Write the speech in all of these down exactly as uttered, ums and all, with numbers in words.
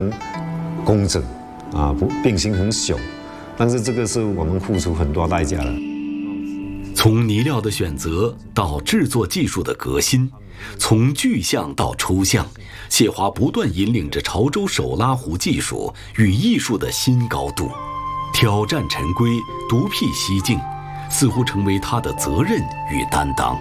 工整啊，不变形很小，但是这个是我们付出很多代价的。 从泥料的选择到制作技术的革新，从具象到抽象，谢华不断引领着潮州手拉壶技术与艺术的新高度，挑战陈规，独辟蹊径，似乎成为他的责任与担当。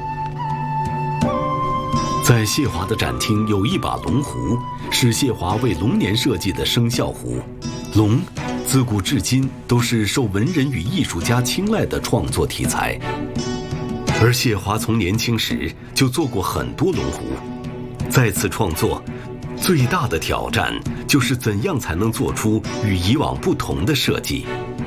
在谢华的展厅有一把龙壶，是谢华为龙年设计的生肖壶。龙自古至今都是受文人与艺术家青睐的创作题材，而谢华从年轻时就做过很多龙壶。再次创作，最大的挑战就是怎样才能做出与以往不同的设计。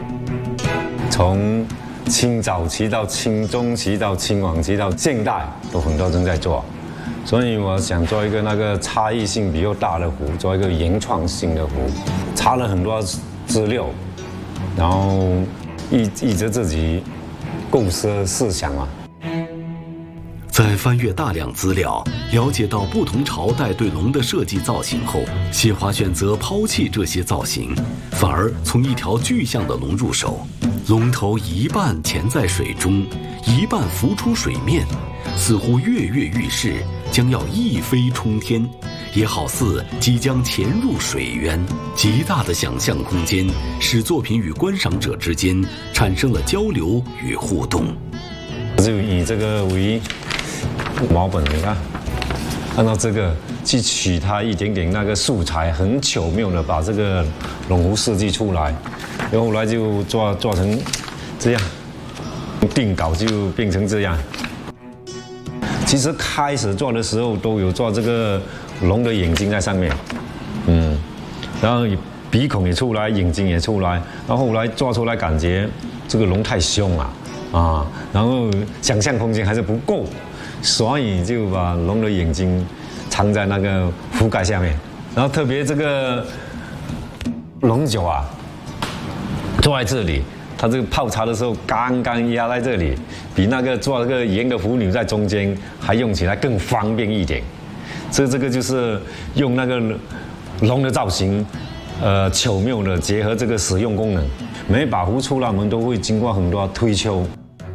从清早期到清中期到清晚期到现代，都很多人在做。所以我想做一个那个差异性比较大的壶，做一个原创性的壶，查了很多资料，然后依依着自己构思思想啊。 在翻阅大量资料，了解到不同朝代对龙的设计造型后，谢华选择抛弃这些造型，反而从一条具象的龙入手。龙头一半潜在水中，一半浮出水面，似乎跃跃欲试，将要一飞冲天，也好似即将潜入水渊。极大的想象空间，使作品与观赏者之间产生了交流与互动。 就以这个为毛本，你看，按照这个去取它一点点那个素材，很巧妙的把这个龙壶设计出来，然后后来就做做成这样，定稿就变成这样。其实开始做的时候都有做这个龙的眼睛在上面，嗯，然后鼻孔也出来，眼睛也出来，然后后来做出来感觉这个龙太凶了啊，然后想象空间还是不够，所以就把龙的眼睛藏在那个壶盖下面，然后特别这个龙酒啊，坐在这里。它这个泡茶的时候刚刚压在这里，比那个做这个圆的壶钮在中间还用起来更方便一点。这这个就是用那个龙的造型，呃，巧妙的结合这个使用功能。每把壶出来，我们都会经过很多推敲，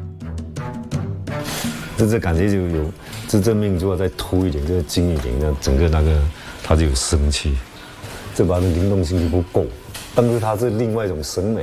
这这感觉就有这正面如果再凸一点，就精一点，那整个那个它就有生气。这把的灵动性就不够，但是它是另外一种审美。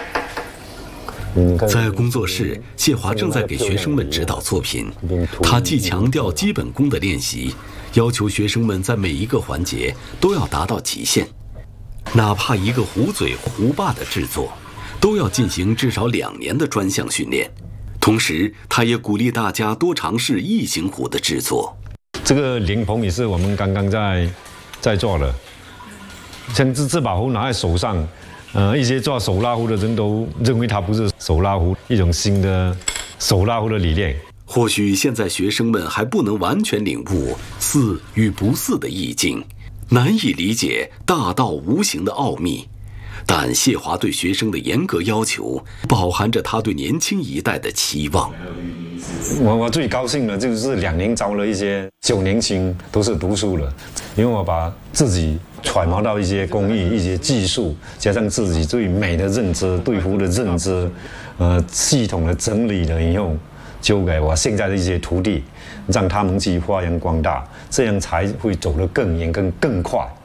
在工作室，谢华正在给学生们指导作品。他既强调基本功的练习，要求学生们在每一个环节都要达到极限，哪怕一个壶嘴、壶把的制作，都要进行至少两年的专项训练。同时，他也鼓励大家多尝试异形壶的制作。 这个莲蓬也是我们刚刚在在做的，像这这把壶拿在手上。呃，一些做手拉壶的人都认为它不是手拉壶，一种新的手拉壶的理念。 或许现在学生们还不能完全领悟似与不似的意境，难以理解大道无形的奥秘，但谢华对学生的严格要求，饱含着他对年轻一代的期望。 我我最高兴的就是两年招了一些九年轻，都是读书的，因为我把自己揣摩到一些工艺、一些技术，加上自己对美的认知、对壶的认知，呃，系统的整理了以后，交给我现在的一些徒弟，让他们去发扬光大，这样才会走得更远、更更快。